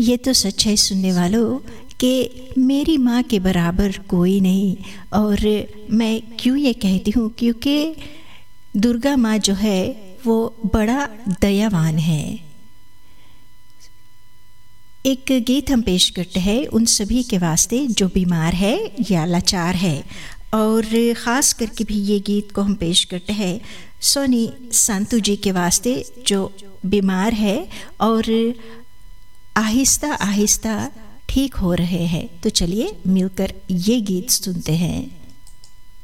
ये तो सच है सुनने वालों कि मेरी माँ के बराबर कोई नहीं। और मैं क्यों ये कहती हूँ, क्योंकि दुर्गा माँ जो है वो बड़ा दयावान है। एक गीत हम पेश करते हैं उन सभी के वास्ते जो बीमार है या लाचार है, और ख़ास करके भी ये गीत को हम पेश करते हैं सोनी संतू जी के वास्ते जो बीमार है और आहिस्ता आहिस्ता ठीक हो रहे हैं। तो चलिए मिलकर ये गीत सुनते हैं।